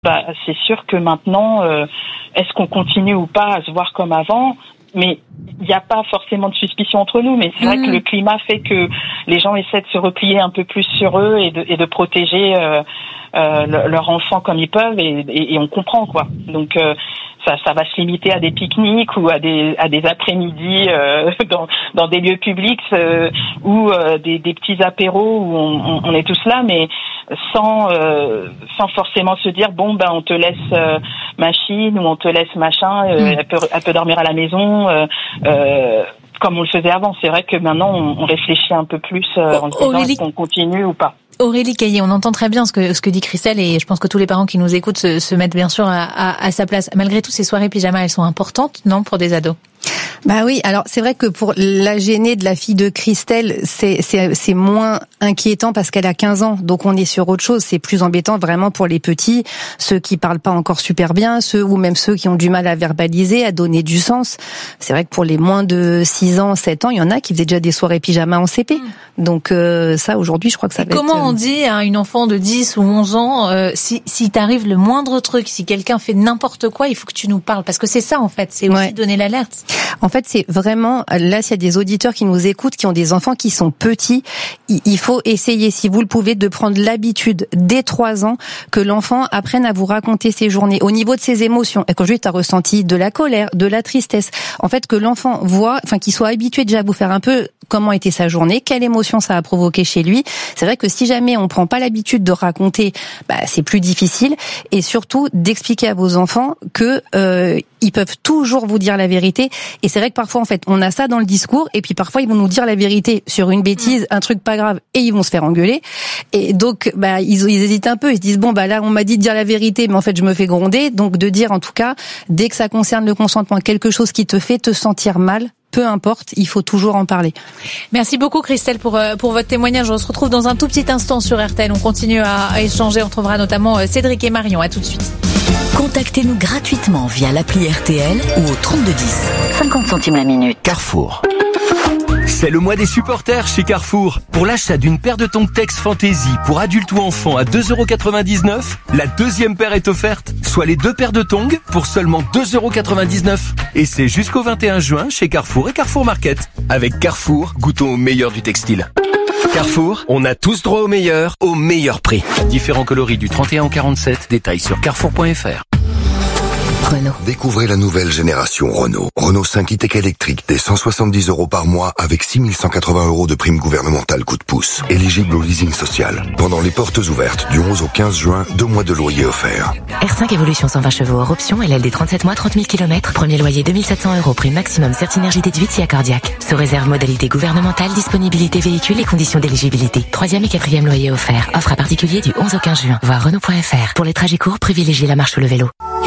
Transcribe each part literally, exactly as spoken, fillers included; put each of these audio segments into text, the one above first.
Bah, c'est sûr que maintenant, euh, est-ce qu'on continue ou pas à se voir comme avant ? Mais il n'y a pas forcément de suspicion entre nous, mais c'est mmh. vrai que le climat fait que les gens essaient de se replier un peu plus sur eux et de, et de protéger euh, euh, le, leur enfant comme ils peuvent, et, et, et on comprend, quoi. Donc euh, ça, ça va se limiter à des pique-niques ou à des, à des après-midi euh, dans, dans des lieux publics euh, ou euh, des, des petits apéros où on, on, on est tous là, mais sans euh, sans forcément se dire bon ben on te laisse euh, machine ou on te laisse machin, euh, mmh. elle peut elle peut dormir à la maison. Euh, euh, comme on le faisait avant. C'est vrai que maintenant on, on réfléchit un peu plus euh, en se disant est-ce qu'on continue ou pas. Aurélie Caillé, on entend très bien ce que ce que dit Christelle, et je pense que tous les parents qui nous écoutent se, se mettent bien sûr à, à, à sa place. Malgré tout, ces soirées pyjama, elles sont importantes, non, pour des ados? Bah oui, alors c'est vrai que pour la gênée de la fille de Christelle, c'est c'est c'est moins inquiétant parce qu'elle a quinze ans, donc on est sur autre chose. C'est plus embêtant vraiment pour les petits, ceux qui parlent pas encore super bien, ceux ou même ceux qui ont du mal à verbaliser, à donner du sens. C'est vrai que pour les moins de six ans, sept ans, il y en a qui faisaient déjà des soirées pyjama en C P. Mmh. Donc euh, ça aujourd'hui, je crois que ça va Comment être... on dit à une enfant de dix ou onze ans euh, si si t'arrive le moindre truc, si quelqu'un fait n'importe quoi, il faut que tu nous parles, parce que c'est ça en fait, c'est aussi ouais. donner l'alerte. En fait, c'est vraiment, là, s'il y a des auditeurs qui nous écoutent, qui ont des enfants qui sont petits, il faut essayer, si vous le pouvez, de prendre l'habitude dès trois ans que l'enfant apprenne à vous raconter ses journées au niveau de ses émotions. Et quand je dis, tu as ressenti de la colère, de la tristesse. En fait, que l'enfant voit, enfin, qu'il soit habitué déjà à vous faire un peu comment était sa journée, quelle émotion ça a provoqué chez lui. C'est vrai que si jamais on prend pas l'habitude de raconter, bah, c'est plus difficile. Et surtout, d'expliquer à vos enfants que euh, ils peuvent toujours vous dire la vérité. Et c'est vrai que parfois, en fait, on a ça dans le discours, et puis parfois, ils vont nous dire la vérité sur une bêtise, un truc pas grave, et ils vont se faire engueuler. Et donc, bah, ils, ils hésitent un peu. Ils se disent, bon, bah là, on m'a dit de dire la vérité, mais en fait, je me fais gronder. Donc, de dire, en tout cas, dès que ça concerne le consentement, quelque chose qui te fait te sentir mal, peu importe, il faut toujours en parler. Merci beaucoup Christelle pour pour votre témoignage. On se retrouve dans un tout petit instant sur R T L. On continue à, à échanger. On trouvera notamment Cédric et Marion. À tout de suite. Contactez-nous gratuitement via l'appli R T L ou au trente-deux dix. cinquante centimes la minute. Carrefour. C'est le mois des supporters chez Carrefour. Pour l'achat d'une paire de tongs Tex Fantasy pour adultes ou enfants à deux euros quatre-vingt-dix-neuf, la deuxième paire est offerte, soit les deux paires de tongs pour seulement deux euros quatre-vingt-dix-neuf. Et c'est jusqu'au vingt et un juin chez Carrefour et Carrefour Market. Avec Carrefour, goûtons au meilleur du textile. Carrefour, on a tous droit au meilleur, au meilleur prix. Différents coloris du trente et un au quarante-sept, détails sur carrefour point f r. Renault. Découvrez la nouvelle génération Renault. Renault cinq e-Tech électrique dès cent soixante-dix euros par mois avec six mille cent quatre-vingts euros de prime gouvernementale coup de pouce. Éligible au leasing social. Pendant les portes ouvertes du onze au quinze juin, deux mois de loyer offerts. R cinq Evolution cent vingt chevaux hors option, L L D trente-sept mois, trente mille kilomètres. Premier loyer deux mille sept cents euros, prime maximum Certinergie déduite si accordiaque. Sous réserve modalité gouvernementale, disponibilité véhicule et conditions d'éligibilité. Troisième et quatrième loyer offert. Offre à particulier du onze au quinze juin. Voir Renault point f r. Pour les trajets courts, privilégiez la marche ou le vélo.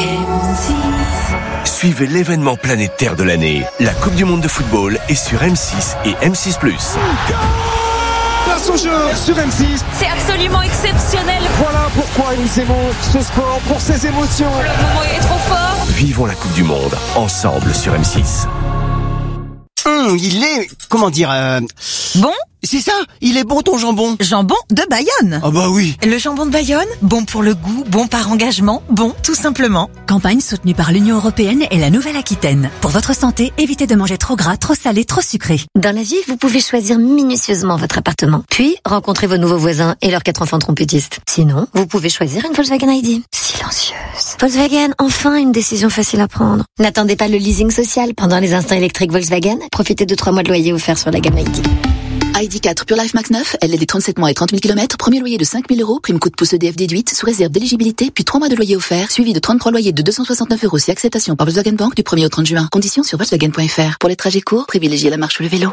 Suivez l'événement planétaire de l'année. La Coupe du Monde de football est sur M six et M six plus. Place au jeu sur M six. C'est absolument exceptionnel. Voilà pourquoi nous aimons ce sport, pour ses émotions. Le moment est trop fort. Vivons la Coupe du Monde ensemble sur M six. Hum, il est, comment dire, euh... bon. C'est ça, il est bon ton jambon. Jambon de Bayonne. Ah bah oui. Le jambon de Bayonne, bon pour le goût, bon par engagement, bon tout simplement. Campagne soutenue par l'Union Européenne et la Nouvelle-Aquitaine. Pour votre santé, évitez de manger trop gras, trop salé, trop sucré. Dans la vie, vous pouvez choisir minutieusement votre appartement, puis rencontrer vos nouveaux voisins et leurs quatre enfants trompettistes. Sinon, vous pouvez choisir une Volkswagen I D. Silencieuse. Volkswagen, enfin une décision facile à prendre. N'attendez pas le leasing social pendant les instants électriques Volkswagen. Profitez de trois mois de loyer offerts sur la gamme I D. I D quatre Pure Life Max neuf, L L D trente-sept mois et trente mille kilomètres, premier loyer de cinq mille euros, prime coup de pouce E D F déduite, sous réserve d'éligibilité, puis trois mois de loyer offert, suivi de trente-trois loyers de deux cent soixante-neuf euros si acceptation par Volkswagen Bank du premier au trente juin. Conditions sur Volkswagen point f r. Pour les trajets courts, privilégiez la marche ou le vélo.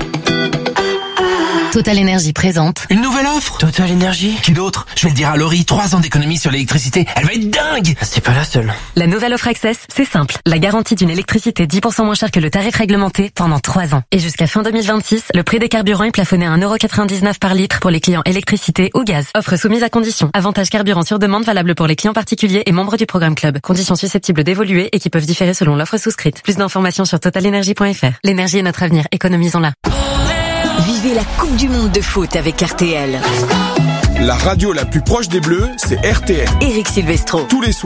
Total Énergie présente une nouvelle offre. Total Énergie. Qui d'autre? Je vais le dire à Laurie, trois ans d'économie sur l'électricité. Elle va être dingue. C'est pas la seule. La nouvelle offre Access, c'est simple. La garantie d'une électricité dix pour cent moins chère que le tarif réglementé pendant trois ans. Et jusqu'à fin deux mille vingt-six, le prix des carburants est plafonné à un euro quatre-vingt-dix-neuf par litre pour les clients électricité ou gaz. Offre soumise à conditions. Avantage carburant sur demande valable pour les clients particuliers et membres du programme Club. Conditions susceptibles d'évoluer et qui peuvent différer selon l'offre souscrite. Plus d'informations sur total énergie point f r. L'énergie est notre avenir. Économisons-la. Vivez la Coupe du Monde de foot avec R T L. La radio la plus proche des Bleus, c'est R T N. Éric Silvestro. Tous les soirs.